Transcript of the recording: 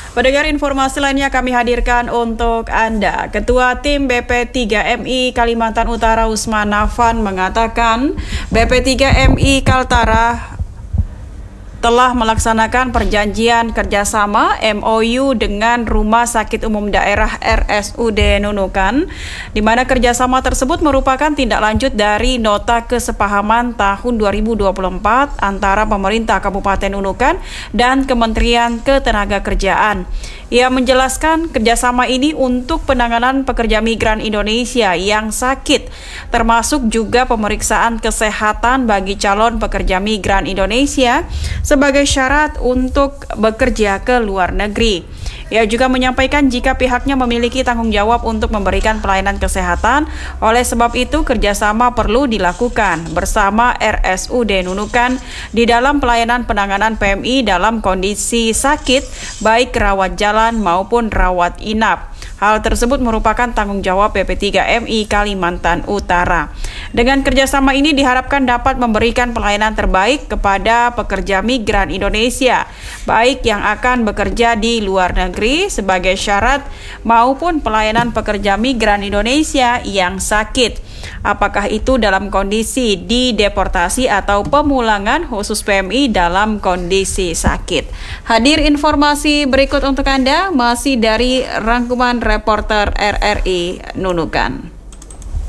Pendengar, informasi lainnya kami hadirkan untuk Anda. Ketua Tim BP3MI Kalimantan Utara Usman Nafan mengatakan BP3MI Kaltara telah melaksanakan perjanjian kerjasama MOU dengan Rumah Sakit Umum Daerah RSUD Nunukan, di mana kerjasama tersebut merupakan tindak lanjut dari Nota Kesepahaman tahun 2024 antara pemerintah Kabupaten Nunukan dan Kementerian Ketenagakerjaan. Ia menjelaskan kerjasama ini untuk penanganan pekerja migran Indonesia yang sakit, termasuk juga pemeriksaan kesehatan bagi calon pekerja migran Indonesia sebagai syarat untuk bekerja ke luar negeri. Ia juga menyampaikan jika pihaknya memiliki tanggung jawab untuk memberikan pelayanan kesehatan, oleh sebab itu kerjasama perlu dilakukan bersama RSUD Nunukan di dalam pelayanan penanganan PMI dalam kondisi sakit, baik rawat jalan maupun rawat inap. Hal tersebut merupakan tanggung jawab BP3MI Kalimantan Utara. Dengan kerjasama ini diharapkan dapat memberikan pelayanan terbaik kepada pekerja migran Indonesia, baik yang akan bekerja di luar negeri sebagai syarat maupun pelayanan pekerja migran Indonesia yang sakit. Apakah itu dalam kondisi dideportasi atau pemulangan khusus PMI dalam kondisi sakit. Hadir informasi berikut untuk Anda, masih dari rangkuman reporter RRI Nunukan.